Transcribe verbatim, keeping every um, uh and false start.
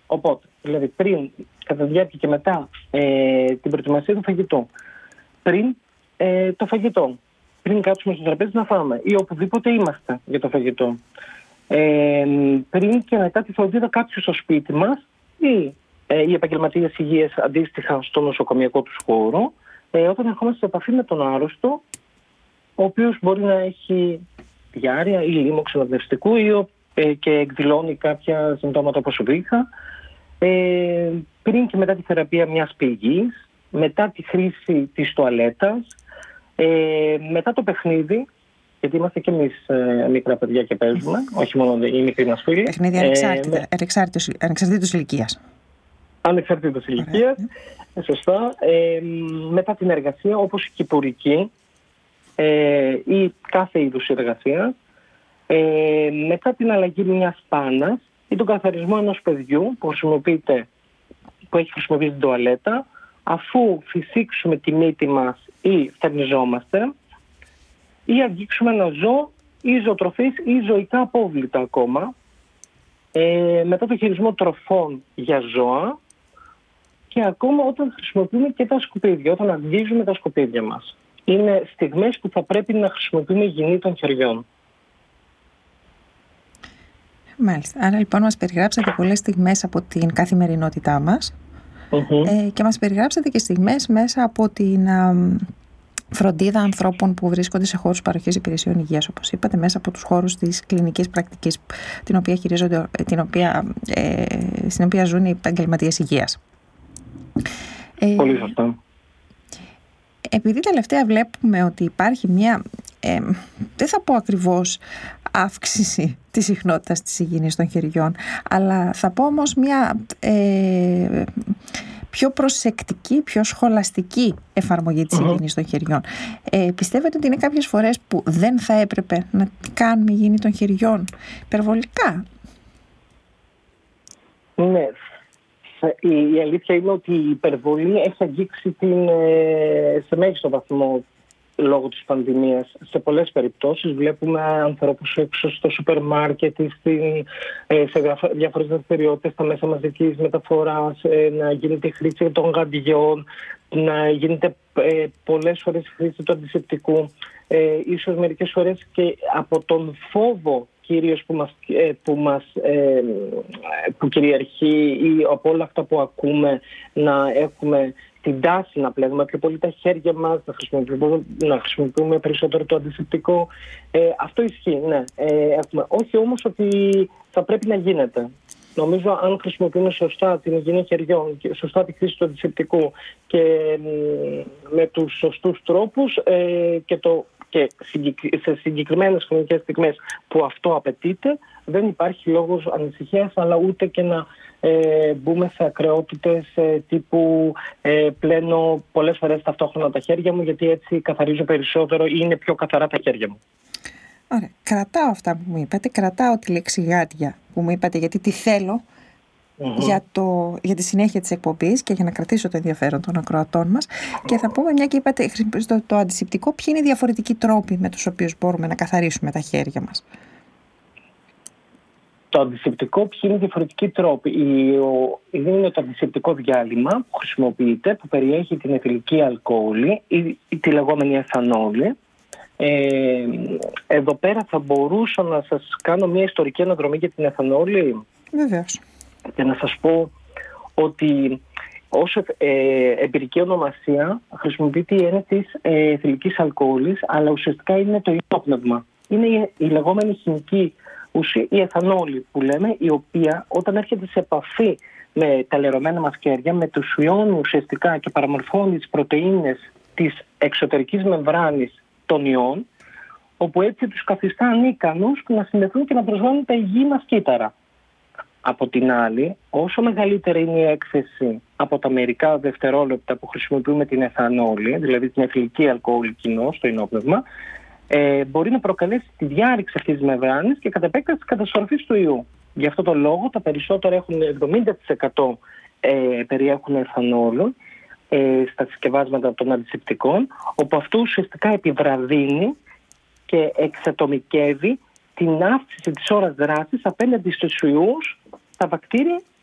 Οπότε, δηλαδή πριν, κατά τη διάρκεια και μετά ε, την προετοιμασία του φαγητού, πριν ε, το φαγητό, πριν κάτσουμε στο τραπέζι να φάμε ή οπουδήποτε είμαστε για το φαγητό, ε, πριν και μετά τη φροντίδα κάποιου στο σπίτι μας ή ε, οι επαγγελματίες υγείας αντίστοιχα στο νοσοκομιακό του χώρο, ε, όταν ερχόμαστε σε επαφή με τον άρρωστο, ο οποίος μπορεί να έχει διάρρεια ή λίμωξη αναπνευστικού ή ε, και εκδηλώνει κάποια συμπτώματα όπως βήχα, ε, πριν και μετά τη θεραπεία μιας πληγής, μετά τη χρήση της τουαλέτας, ε, μετά το παιχνίδι, γιατί είμαστε και εμείς ε, μικρά παιδιά και παίζουμε, όχι μόνο οι μικροί μας φίλοι. Παιχνίδι ανεξάρτητα, ε, ανεξάρτητος, ανεξαρτήτως ηλικίας. Ανεξαρτήτως ηλικίας, yeah. σωστά. Ε, μετά την εργασία, όπως η κυπουρική ε, ή κάθε είδους εργασία, ε, μετά την αλλαγή μιας πάνας ή τον καθαρισμό ενός παιδιού που, που έχει χρησιμοποιήσει την τουαλέτα, αφού φυσήξουμε τη μύτη μας ή φτερνιζόμαστε ή αγγίξουμε ένα ζώο ή ζωοτροφής ή ζωικά απόβλητα ακόμα, ε, μετά το χειρισμό τροφών για ζώα και ακόμα όταν χρησιμοποιούμε και τα σκουπίδια, όταν αγγίζουμε τα σκουπίδια μας. Είναι στιγμές που θα πρέπει να χρησιμοποιούμε υγιεινή των χεριών. Μάλιστα. Άρα λοιπόν μας περιγράψατε πολλές στιγμές από την καθημερινότητά μας mm-hmm. ε, και μας περιγράψατε και στιγμές μέσα από την α, φροντίδα ανθρώπων που βρίσκονται σε χώρους παροχής υπηρεσιών υγείας, όπως είπατε, μέσα από τους χώρους της κλινικής πρακτικής την οποία χειρίζονται, την οποία, ε, στην οποία ζουν οι επαγγελματίες υγείας. Πολύ σωστά. Επειδή τελευταία βλέπουμε ότι υπάρχει μια, ε, δεν θα πω ακριβώς αύξηση της συχνότητας της υγιεινής των χεριών, αλλά θα πω όμως μια ε, πιο προσεκτική, πιο σχολαστική εφαρμογή της mm-hmm. υγιεινής των χεριών. Ε, πιστεύετε ότι είναι κάποιες φορές που δεν θα έπρεπε να κάνουμε υγιεινή των χεριών υπερβολικά? Ναι. Η αλήθεια είναι ότι η υπερβολή έχει αγγίξει την, ε, σε μέγιστο βαθμό λόγω της πανδημίας. Σε πολλές περιπτώσεις βλέπουμε ανθρώπους έξω στο σούπερ μάρκετ ή στην, ε, σε διάφορες δραστηριότητες στα μέσα μαζικής μεταφοράς, ε, να γίνεται χρήση των γαντιών, να γίνεται ε, πολλές φορές χρήση του αντισηπτικού, ε, ίσως μερικές φορές και από τον φόβο κυρίως που, μας, που, μας, ε, που κυριαρχεί ή από όλα αυτά που ακούμε, να έχουμε την τάση να πλέγουμε πιο πολύ τα χέρια μας, να χρησιμοποιούμε, να χρησιμοποιούμε περισσότερο το αντισηπτικό. Ε, αυτό ισχύει, ναι. Ε, έχουμε. Όχι όμως ότι θα πρέπει να γίνεται. Νομίζω αν χρησιμοποιούμε σωστά την υγιεινή χεριών και σωστά τη χρήση του αντισηπτικού και με τους σωστούς τρόπους ε, και το και σε συγκεκριμένες χρονικές στιγμές που αυτό απαιτείται, δεν υπάρχει λόγος ανησυχίας, αλλά ούτε και να ε, μπούμε σε ακρεότητες ε, τύπου ε, πλένω πολλές φορές ταυτόχρονα τα χέρια μου, γιατί έτσι καθαρίζω περισσότερο ή είναι πιο καθαρά τα χέρια μου. Ωραία. Κρατάω αυτά που μου είπατε, κρατάω τη λέξη γάντια που μου είπατε, γιατί τη θέλω mm-hmm. για, το, για τη συνέχεια της εκπομπής και για να κρατήσω το ενδιαφέρον των ακροατών μας. Και θα πούμε, μια και είπατε το, το αντισηπτικό, ποιοι είναι οι διαφορετικοί τρόποι με τους οποίους μπορούμε να καθαρίσουμε τα χέρια μας? Το αντισηπτικό, ποιοι είναι οι διαφορετικοί τρόποι? Είναι το αντισηπτικό διάλειμμα που χρησιμοποιείται, που περιέχει την αιθιλική αλκοόλη ή τη λεγόμενη εθανόλη. Ε, εδώ πέρα θα μπορούσα να σας κάνω μια ιστορική αναδρομή για την εθανόλη. Βεβαίως. Και να σας πω ότι ως ε, εμπειρική ονομασία χρησιμοποιείται η έννοια της ε, αιθιλικής αλκοόλης, αλλά ουσιαστικά είναι το υνόπνευμα. Είναι η, η λεγόμενη χημική ουσία, η εθανόλη που λέμε, η οποία όταν έρχεται σε επαφή με τα λερωμένα μας χέρια, με τους ιώνει ουσιαστικά και παραμορφώνει τις πρωτεΐνες της εξωτερικής μεμβράνης των ιών, όπου έτσι τους καθιστά ανίκανους να συνδεθούν και να προσβάλλουν τα υγιή μας κύτταρα. Από την άλλη, όσο μεγαλύτερη είναι η έκθεση από τα μερικά δευτερόλεπτα που χρησιμοποιούμε την εθανόλη, δηλαδή την αιθιλική αλκοόλη κοινώς, το υνόπνευμα, ε, μπορεί να προκαλέσει τη διάρρηξη αυτής της μεμβράνης και κατ' επέκταση της καταστροφής του ιού. Γι' αυτό το λόγο τα περισσότερα έχουν εβδομήντα τοις εκατό ε, περιέχουν εθανόλου ε, στα συσκευάσματα των αντισηπτικών, όπου αυτό ουσιαστικά επιβραδύνει και εξατομικεύει την αύξηση της ώρας δράσης απέναντι στους ιούς, τα βακτήρια